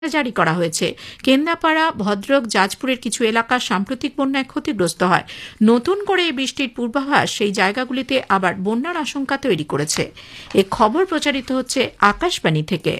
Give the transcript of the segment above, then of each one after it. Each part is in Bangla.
জারি করা হয়েছে। কেন্দ্রাপাড়া, ভদ্রক, জাজপুরের কিছু এলাকা সাম্প্রতিক বন্যায় ক্ষতিগ্রস্ত হয়। নতুন করে এই বৃষ্টির পূর্বাভাস সেই জায়গাগুলিতে আবার বন্যার আশঙ্কা তৈরি করেছে। এ খবর প্রচারিত হচ্ছে আকাশবাণী থেকে।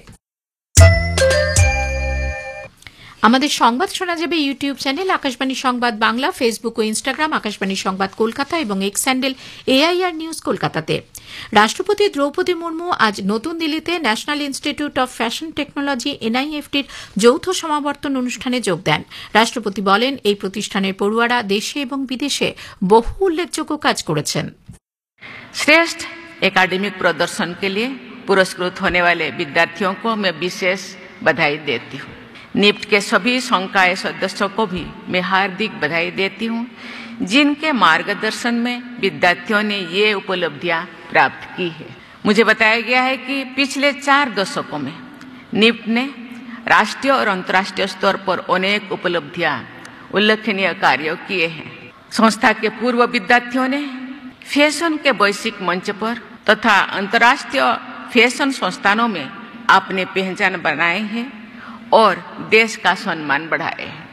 আমাদের সংবাদ শোনা যাবে ইউটিউব চ্যানেল আকাশবাণী সংবাদ বাংলা, ফেসবুক ও ইনস্টাগ্রাম আকাশবাণী সংবাদ কলকাতা এবং এক্স হ্যান্ডেল AIR নিউজ কলকাতাতে। রাষ্ট্রপতি দ্রৌপদী মুর্মু আজ নতুন দিল্লিতে national institute of fashion technology NIFTর যৌথ সমাবর্তন অনুষ্ঠানে যোগ দেন। রাষ্ট্রপতি বলেন, এই প্রতিষ্ঠানের পড়ুয়ারা দেশে এবং বিদেশে বহু উল্লেখযোগ্য কাজ করেছেন। श्रेष्ठ एकेडमिक प्रदर्शन के लिए पुरस्कृत होने वाले विद्यार्थियों को मैं विशेष बधाई देती हूँ। निफ्ट के सभी संकाय सदस्यों को भी मैं हार्दिक बधाई देती हूँ, जिनके मार्गदर्शन में विद्यार्थियों ने ये उपलब्धियाँ प्राप्त की है। मुझे बताया गया है कि पिछले 4 दशकों में निफ्ट ने राष्ट्रीय और अंतर्राष्ट्रीय स्तर पर अनेक उपलब्धियाँ, उल्लेखनीय कार्य किए हैं। संस्था के पूर्व विद्यार्थियों ने फैशन के वैश्विक मंच पर तथा अंतर्राष्ट्रीय फैशन संस्थानों में अपनी पहचान बनाए हैं और देश का सम्मान बढ़ाए हैं।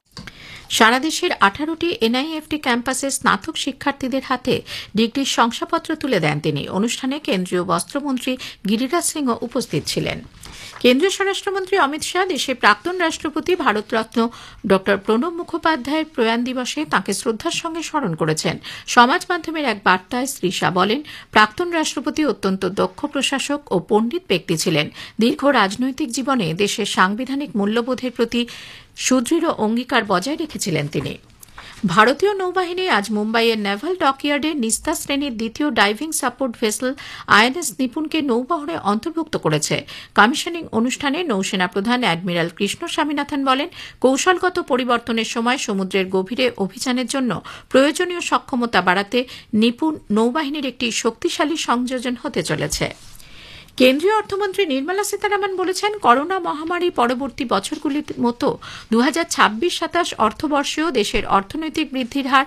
সারা দেশের 18টি NIFT ক্যাম্পাসে স্নাতক শিক্ষার্থীদের হাতে ডিগ্রির শংসাপত্র তুলে দেন তিনি। অনুষ্ঠানে কেন্দ্রীয় বস্ত্রমন্ত্রী গিরিরাজ সিংহ উপস্থিত ছিলেন। কেন্দ্রীয় স্বরাষ্ট্রমন্ত্রী অমিত শাহ দেশের প্রাক্তন রাষ্ট্রপতি ভারতরত্ন ড প্রণব মুখোপাধ্যায়ের প্রয়াণ দিবসে তাঁকে শ্রদ্ধার সঙ্গে স্মরণ করেছেন। সমাজ মাধ্যমের এক বার্তায় শ্রী শাহ বলেন, প্রাক্তন রাষ্ট্রপতি অত্যন্ত দক্ষ প্রশাসক ও পণ্ডিত ব্যক্তি ছিলেন। দীর্ঘ রাজনৈতিক জীবনে দেশের সাংবিধানিক মূল্যবোধের প্রতি সুদৃঢ় অঙ্গীকার বজায় রেখেছিলেন তিনি। ভারতীয় নৌবাহিনী আজ মুম্বাইয়ের নেভাল ডকইয়ার্ডে নিস্তা শ্রেণীর দ্বিতীয় ডাইভিং সাপোর্ট ভেসেল INS নিপুণকে নৌবহরে অন্তর্ভুক্ত করেছে। কমিশনিং অনুষ্ঠানে নৌসেনা প্রধান অ্যাডমিরাল কৃষ্ণ স্বামীনাথন বলেন, কৌশলগত পরিবর্তনের সময় সমুদ্রের গভীরে অভিযানের জন্য প্রয়োজনীয় সক্ষমতা বাড়াতে নিপুণ নৌবাহিনীর একটি শক্তিশালী সংযোজন হতে চলেছে। কেন্দ্রীয় অর্থমন্ত্রী নির্মলা সীতারামন বলেছেন, করোনা মহামারী পরবর্তী বছরগুলির মতো 2026-27 অর্থবর্ষেও দেশের অর্থনৈতিক বৃদ্ধির হার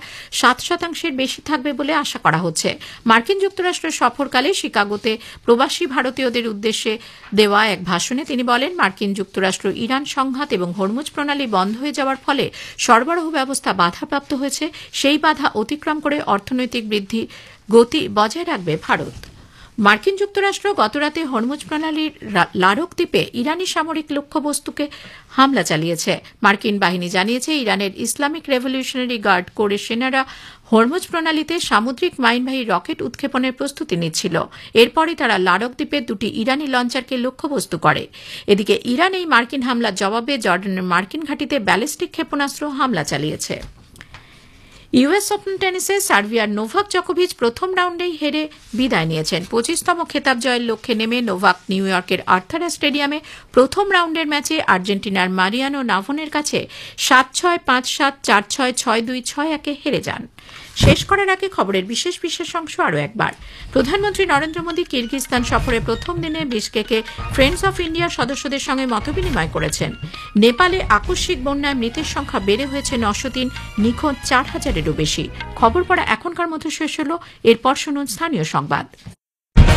7% বেশি থাকবে বলে আশা করা হচ্ছে। মার্কিন যুক্তরাষ্ট্র সফরকালে শিকাগোতে প্রবাসী ভারতীয়দের উদ্দেশ্যে দেওয়া এক ভাষণে তিনি বলেন, মার্কিন যুক্তরাষ্ট্র ইরান সংঘাত এবং হরমুজ প্রণালী বন্ধ হয়ে যাওয়ার ফলে সরবরাহ ব্যবস্থা বাধাপ্রাপ্ত হয়েছে। সেই বাধা অতিক্রম করে অর্থনৈতিক বৃদ্ধি গতি বজায় রাখবে ভারত। মার্কিন যুক্তরাষ্ট্র গতরাতে হরমুজ প্রণালীর লারক দ্বীপে ইরানি সামরিক লক্ষ্যবস্তুকে হামলা চালিয়েছে। মার্কিন বাহিনী জানিয়েছে, ইরানের ইসলামিক রেভলিউশনারি গার্ড কোরের সেনারা হরমুজ প্রণালীতে সামুদ্রিক মাইনবাহী রকেট উৎক্ষেপণের প্রস্তুতি নিচ্ছিল। এরপরই তারা লারক দ্বীপে 2টি ইরানি লঞ্চারকে লক্ষ্যবস্তু করে। এদিকে ইরান এই মার্কিন হামলার জবাবে জর্ডানের মার্কিন ঘাঁটিতে ব্যালিস্টিক ক্ষেপণাস্ত্র হামলা চালিয়েছে। US ওপেন টেনিসে সার্বিয়ার নোভাক জকোভিচ প্রথম রাউন্ডেই হেরে বিদায় নিয়েছেন। 25তম খেতাব জয়ের লক্ষ্যে নেমে নোভাক নিউ ইয়র্কের আর্থার স্টেডিয়ামে প্রথম রাউন্ডের ম্যাচে আর্জেন্টিনার মারিয়ানো নাভনের কাছে 7-6, 5-7, 4-6, 6-2, 6-1 হেরে যান। শেষ করার আগে খবরের বিশেষ অংশ আরও একবার। প্রধানমন্ত্রী নরেন্দ্র মোদী কিরগিজস্তান সফরে প্রথম দিনে বিশকেকে ফ্রেন্ডস অফ ইন্ডিয়ার সদস্যদের সঙ্গে মতবিনিময় করেছেন। নেপালে আকস্মিক বন্যায় মৃতের সংখ্যা বেড়ে হয়েছে 903, নিখোঁজ 4000-এরও বেশি। খবর পড়া এখনকার মতো শেষ হল। এরপর শুনুন স্থানীয় সংবাদ।